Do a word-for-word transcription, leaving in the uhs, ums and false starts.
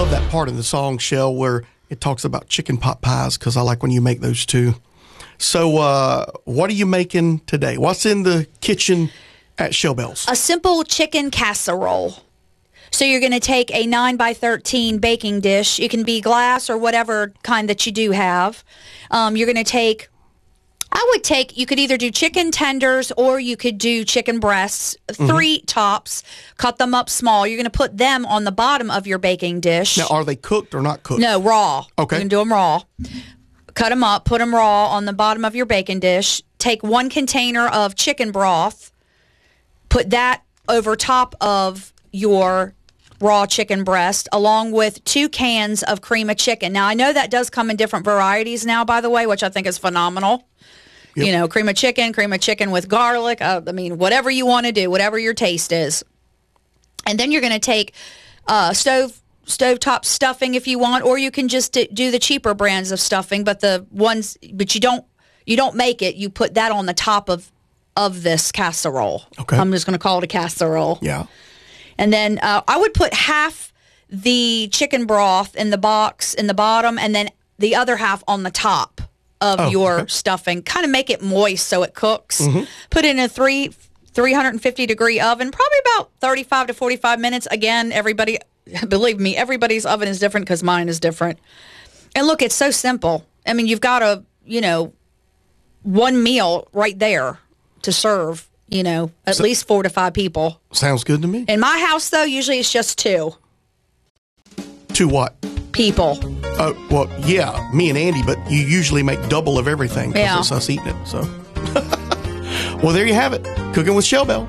love that part of the song, Shell, where it talks about chicken pot pies, because I like when you make those too. So uh, what are you making today? What's in the kitchen at Shell Bells? A simple chicken casserole. So you're going to take a nine by thirteen baking dish. It can be glass or whatever kind that you do have. Um, you're going to take... I would take, you could either do chicken tenders or you could do chicken breasts, three mm-hmm. tops, cut them up small. You're going to put them on the bottom of your baking dish. Now, are they cooked or not cooked? No, raw. Okay. You can do them raw. Cut them up, put them raw on the bottom of your baking dish. Take one container of chicken broth, put that over top of your raw chicken breast, along with two cans of cream of chicken. Now, I know that does come in different varieties now, by the way, which I think is phenomenal. Yep. You know, cream of chicken, cream of chicken with garlic. Uh, I mean, whatever you want to do, whatever your taste is. And then you're going to take uh, stove stovetop stuffing if you want, or you can just do the cheaper brands of stuffing. But the ones, but you don't you don't make it. You put that on the top of of this casserole. Okay, I'm just going to call it a casserole. Yeah. And then uh, I would put half the chicken broth in the box in the bottom, and then the other half on the top of oh, your okay. stuffing. Kind of make it moist so it cooks. Mm-hmm. Put it in a three, 350 degree oven, probably about thirty-five to forty-five minutes. Again, everybody, believe me, everybody's oven is different because mine is different. And look, it's so simple. I mean, you've got a, you know, one meal right there to serve, you know, at so, least four to five people. Sounds good to me. In my house, though, usually it's just two. Two what? People. Oh, well, yeah, me and Andy, but you usually make double of everything because yeah. it's us eating it. So, well, there you have it. Cooking with Shell Bell.